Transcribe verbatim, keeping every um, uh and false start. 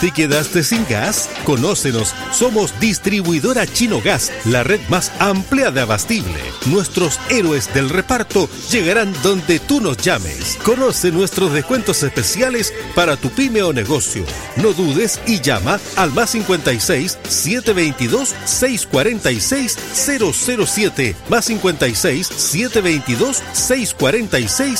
¿Te quedaste sin gas? Conócenos, somos distribuidora Chino Gas, la red más amplia de abastible. Nuestros héroes del reparto llegarán donde tú nos llames. Conoce nuestros descuentos especiales para tu pyme o negocio. No dudes y llama al más cincuenta y seis, setecientos veintidós, seiscientos cuarenta y seis, cero cero siete, más cincuenta y seis, setecientos veintidós, seiscientos cuarenta y seis,